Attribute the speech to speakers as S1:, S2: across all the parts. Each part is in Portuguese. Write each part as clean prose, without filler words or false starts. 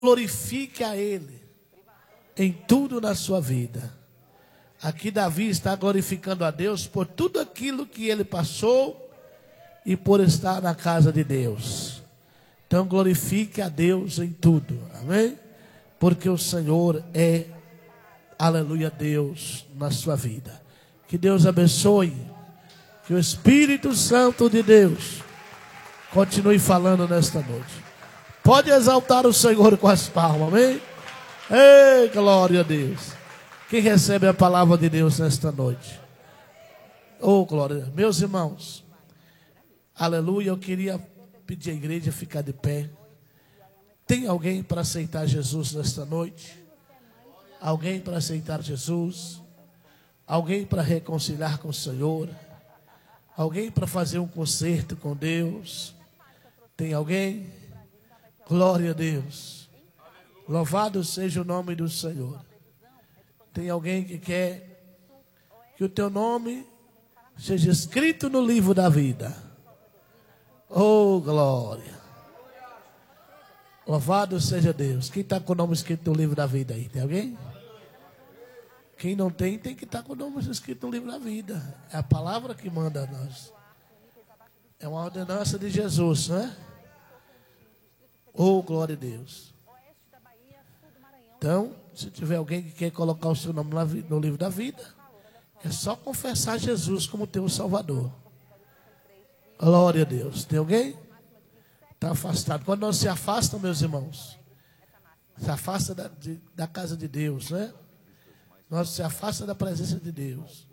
S1: glorifique a Ele em tudo na sua vida. Aqui Davi está glorificando a Deus por tudo aquilo que ele passou e por estar na casa de Deus. Então glorifique a Deus em tudo, amém? Porque o Senhor é, aleluia, Deus na sua vida. Que Deus abençoe, que o Espírito Santo de Deus continue falando nesta noite. Pode exaltar o Senhor com as palmas, amém? Ei, glória a Deus. Quem recebe a palavra de Deus nesta noite? Oh, glória a Deus. Meus irmãos, aleluia, eu queria pedir à igreja ficar de pé. Tem alguém para aceitar Jesus nesta noite? Alguém para aceitar Jesus? Alguém para reconciliar com o Senhor? Alguém para fazer um concerto com Deus? Tem alguém? Glória a Deus. Louvado seja o nome do Senhor. Tem alguém que quer que o teu nome seja escrito no livro da vida? Oh, glória. Louvado seja Deus. Quem está com o nome escrito no livro da vida aí? Tem alguém? Quem não tem, tem que estar com o nome escrito no livro da vida. É a palavra que manda a nós. É uma ordenança de Jesus, não é? Oh, glória a Deus. Então, se tiver alguém que quer colocar o seu nome no livro da vida, é só confessar Jesus como teu Salvador. Glória a Deus. Tem alguém? Está afastado. Quando nós se afastam, meus irmãos, se afasta da casa de Deus, né? Nós se afasta da presença de Deus.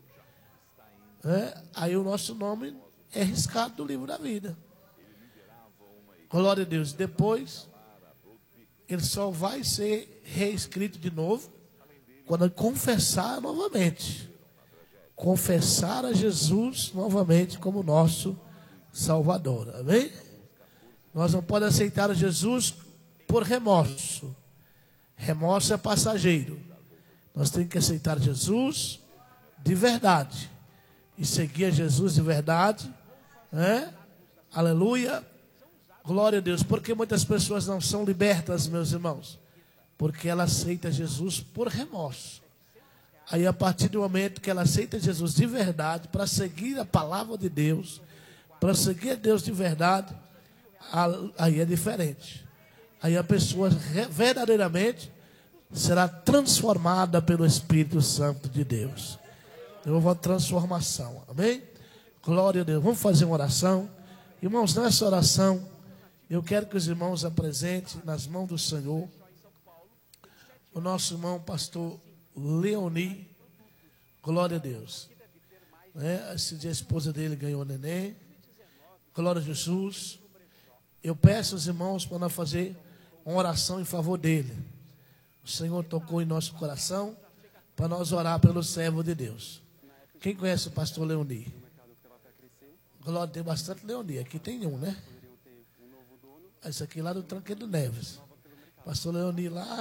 S1: Aí o nosso nome é riscado do livro da vida. Glória a Deus. Depois, ele só vai ser reescrito de novo quando confessar novamente. Confessar a Jesus novamente como nosso Salvador. Amém? Nós não podemos aceitar a Jesus por remorso. Remorso é passageiro. Nós temos que aceitar Jesus de verdade. E seguir a Jesus de verdade. Aleluia. Glória a Deus. Por que muitas pessoas não são libertas, meus irmãos? Porque ela aceita Jesus por remorso. Aí a partir do momento que ela aceita Jesus de verdade, para seguir a palavra de Deus, para seguir a Deus de verdade, aí é diferente. Aí a pessoa verdadeiramente será transformada pelo Espírito Santo de Deus. Houve uma transformação, amém? Glória a Deus. Vamos fazer uma oração. Irmãos, nessa oração, eu quero que os irmãos apresentem nas mãos do Senhor o nosso irmão pastor Leoni. Glória a Deus. Esse dia a esposa dele ganhou neném. Glória a Jesus. Eu peço aos irmãos para nós fazer uma oração em favor dele. O Senhor tocou em nosso coração para nós orar pelo servo de Deus. Quem conhece o pastor Leoni? Glória, tem bastante Leoni. Aqui tem um, né? Esse aqui lá do Tranqueiro Neves. Pastor Leoni lá,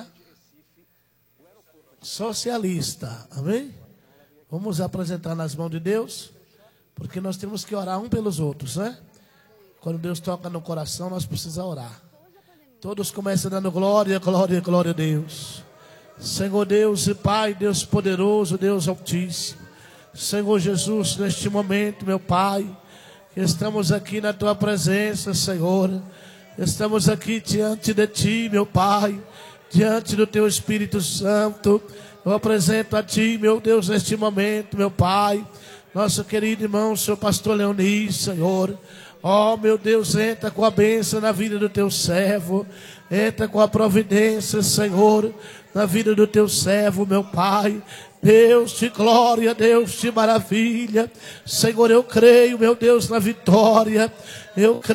S1: socialista. Amém? Vamos apresentar nas mãos de Deus, porque nós temos que orar um pelos outros, né? Quando Deus toca no coração, nós precisamos orar. Todos começam dando glória, glória, glória a Deus. Senhor Deus e Pai, Deus poderoso, Deus altíssimo. Senhor Jesus, neste momento, meu Pai, estamos aqui na Tua presença, Senhor. Estamos aqui diante de Ti, meu Pai, diante do Teu Espírito Santo. Eu apresento a Ti, meu Deus, neste momento, meu Pai, nosso querido irmão, Senhor pastor Leoni, Senhor. Oh, meu Deus, entra com a bênção na vida do Teu servo. Entra com a providência, Senhor, na vida do Teu servo, meu Pai. Deus de glória, Deus de maravilha. Senhor, eu creio, meu Deus, na vitória. Eu creio.